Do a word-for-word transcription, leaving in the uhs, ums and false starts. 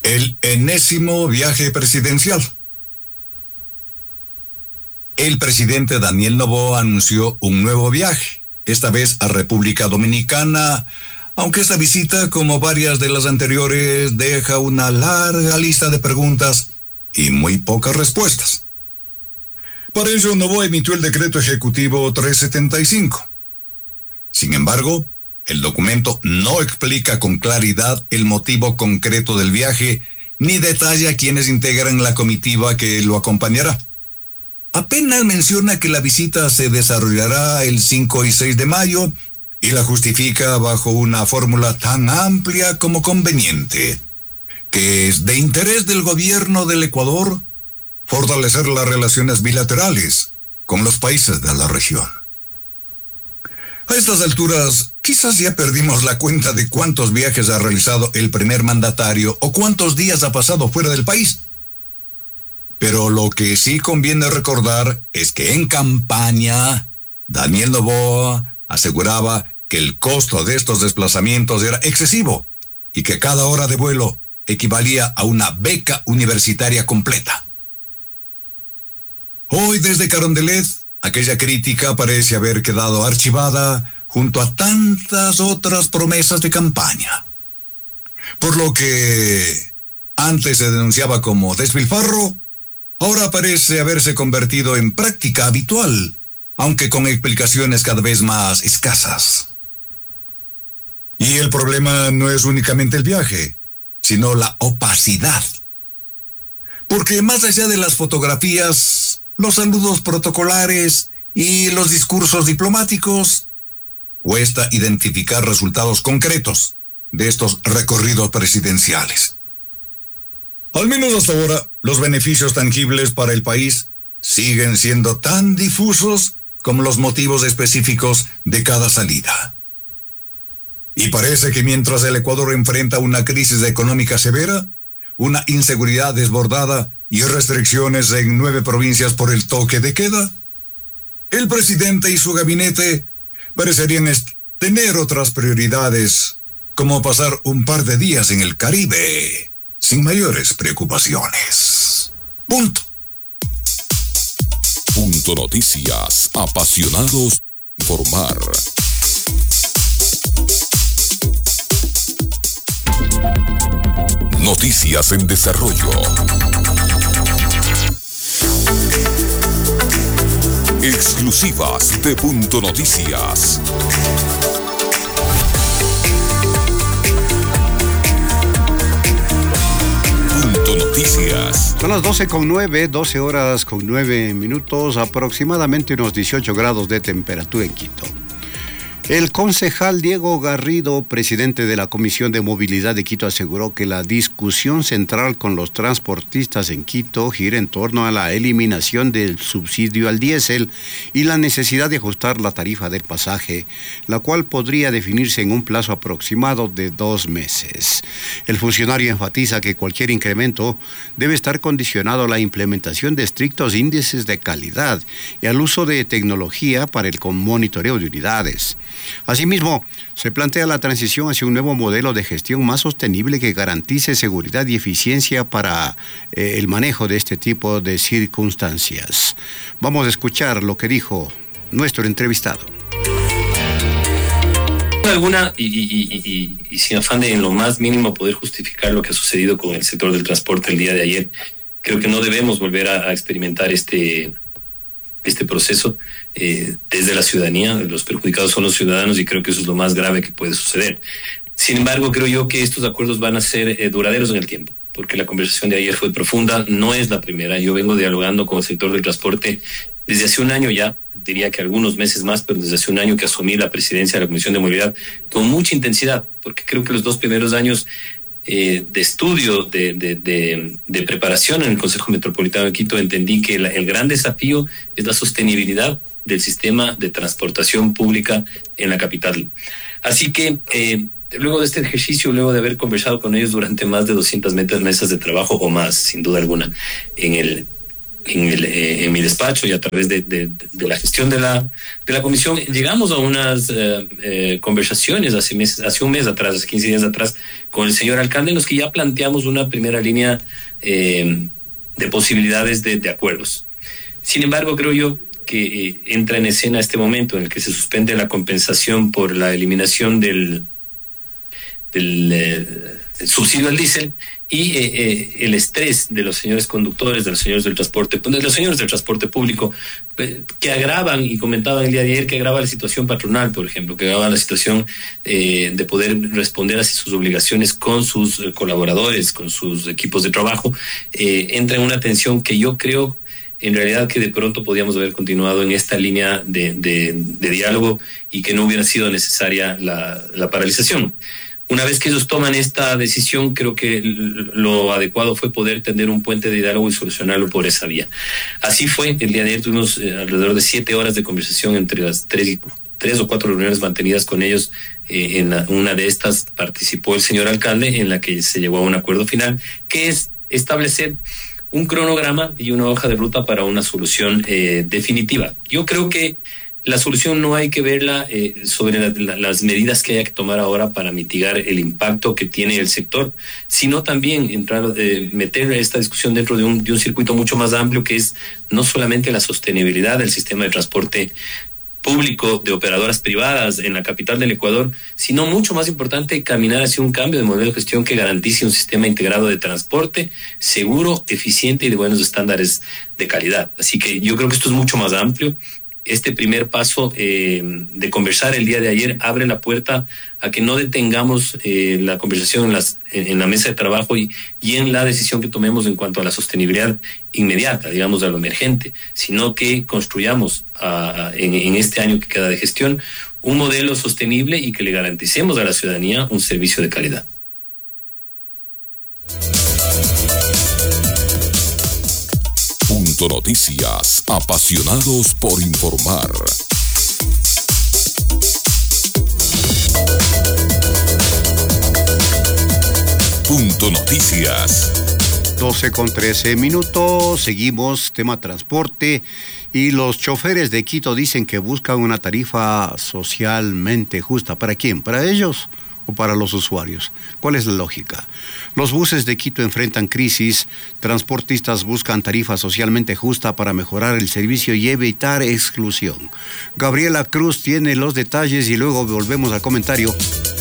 El enésimo viaje presidencial. El presidente Daniel Noboa anunció un nuevo viaje, esta vez a República Dominicana, aunque esta visita, como varias de las anteriores, deja una larga lista de preguntas y muy pocas respuestas. Para ello, Noboa emitió el decreto ejecutivo trescientos setenta y cinco. Sin embargo, el documento no explica con claridad el motivo concreto del viaje, ni detalla quiénes integran la comitiva que lo acompañará. Apenas menciona que la visita se desarrollará el cinco y seis de mayo y la justifica bajo una fórmula tan amplia como conveniente, que es de interés del gobierno del Ecuador fortalecer las relaciones bilaterales con los países de la región. A estas alturas, quizás ya perdimos la cuenta de cuántos viajes ha realizado el primer mandatario o cuántos días ha pasado fuera del país. Pero lo que sí conviene recordar es que en campaña, Daniel Noboa aseguraba que el costo de estos desplazamientos era excesivo y que cada hora de vuelo equivalía a una beca universitaria completa. Hoy desde Carondelet, aquella crítica parece haber quedado archivada junto a tantas otras promesas de campaña. Por lo que antes se denunciaba como despilfarro, ahora parece haberse convertido en práctica habitual, aunque con explicaciones cada vez más escasas. Y el problema no es únicamente el viaje, sino la opacidad. Porque más allá de las fotografías, los saludos protocolares y los discursos diplomáticos, cuesta identificar resultados concretos de estos recorridos presidenciales. Al menos hasta ahora, los beneficios tangibles para el país siguen siendo tan difusos como los motivos específicos de cada salida. Y parece que mientras el Ecuador enfrenta una crisis económica severa, una inseguridad desbordada y restricciones en nueve provincias por el toque de queda, el presidente y su gabinete parecerían tener otras prioridades, como pasar un par de días en el Caribe, sin mayores preocupaciones. Punto. Punto Noticias, apasionados de informar. Noticias en desarrollo. Exclusivas de Punto Noticias. Punto Noticias. Son las doce con nueve, doce horas con nueve minutos, aproximadamente unos dieciocho grados de temperatura en Quito. El concejal Diego Garrido, presidente de la Comisión de Movilidad de Quito, aseguró que la discusión central con los transportistas en Quito gira en torno a la eliminación del subsidio al diésel y la necesidad de ajustar la tarifa del pasaje, la cual podría definirse en un plazo aproximado de dos meses. El funcionario enfatiza que cualquier incremento debe estar condicionado a la implementación de estrictos índices de calidad y al uso de tecnología para el monitoreo de unidades. Asimismo, se plantea la transición hacia un nuevo modelo de gestión más sostenible que garantice seguridad y eficiencia para eh, el manejo de este tipo de circunstancias. Vamos a escuchar lo que dijo nuestro entrevistado. Alguna y, y, y, y, y sin afán de en lo más mínimo poder justificar lo que ha sucedido con el sector del transporte el día de ayer, creo que no debemos volver a, a experimentar este... este proceso eh, desde la ciudadanía. Los perjudicados son los ciudadanos y creo que eso es lo más grave que puede suceder. Sin embargo, creo yo que estos acuerdos van a ser eh, duraderos en el tiempo, porque la conversación de ayer fue profunda, no es la primera. Yo vengo dialogando con el sector del transporte desde hace un año ya, diría que algunos meses más, pero desde hace un año que asumí la presidencia de la Comisión de Movilidad con mucha intensidad, porque creo que los dos primeros años Eh, de estudio, de, de, de, de preparación en el Consejo Metropolitano de Quito, entendí que la, el gran desafío es la sostenibilidad del sistema de transportación pública en la capital. Así que eh, luego de este ejercicio, luego de haber conversado con ellos durante más de doscientas mesas de trabajo o más, sin duda alguna, en el en, el, eh, en mi despacho y a través de, de, de la gestión de la, de la comisión, llegamos a unas eh, eh, conversaciones hace, meses, hace un mes atrás, hace quince días atrás, con el señor alcalde, en los que ya planteamos una primera línea eh, de posibilidades de, de acuerdos. Sin embargo, creo yo que eh, entra en escena este momento en el que se suspende la compensación por la eliminación del, del eh, subsidio al diésel y eh, eh, el estrés de los señores conductores, de los señores del transporte, de los señores del transporte público, eh, que agravan, y comentaban el día de ayer, que agrava la situación patronal, por ejemplo, que agrava la situación eh, de poder responder a sus obligaciones con sus eh, colaboradores, con sus equipos de trabajo, eh, entra en una tensión que yo creo en realidad que de pronto podíamos haber continuado en esta línea de, de, de diálogo y que no hubiera sido necesaria la, la paralización. Una vez que ellos toman esta decisión, creo que lo adecuado fue poder tender un puente de diálogo y solucionarlo por esa vía. Así fue, el día de ayer tuvimos eh, alrededor de siete horas de conversación entre las tres, y, tres o cuatro reuniones mantenidas con ellos. Eh, en la, una de estas participó el señor alcalde, en la que se llegó a un acuerdo final, que es establecer un cronograma y una hoja de ruta para una solución eh, definitiva. Yo creo que la solución no hay que verla eh, sobre la, la, las medidas que haya que tomar ahora para mitigar el impacto que tiene el sector, sino también entrar, eh, meter esta discusión dentro de un, de un circuito mucho más amplio, que es no solamente la sostenibilidad del sistema de transporte público de operadoras privadas en la capital del Ecuador, sino mucho más importante, caminar hacia un cambio de modelo de gestión que garantice un sistema integrado de transporte seguro, eficiente y de buenos estándares de calidad. Así que yo creo que esto es mucho más amplio. Este primer paso eh, de conversar el día de ayer abre la puerta a que no detengamos eh, la conversación en, las, en, en la mesa de trabajo y, y en la decisión que tomemos en cuanto a la sostenibilidad inmediata, digamos, a lo emergente, sino que construyamos a, a, en, en este año que queda de gestión un modelo sostenible y que le garanticemos a la ciudadanía un servicio de calidad. Punto Noticias, apasionados por informar. Punto Noticias. doce con trece minutos, seguimos, tema transporte, y los choferes de Quito dicen que buscan una tarifa socialmente justa. ¿Para quién? ¿Para ellos o para los usuarios? ¿Cuál es la lógica? Los buses de Quito enfrentan crisis, transportistas buscan tarifa socialmente justa para mejorar el servicio y evitar exclusión. Gabriela Cruz tiene los detalles y luego volvemos al comentario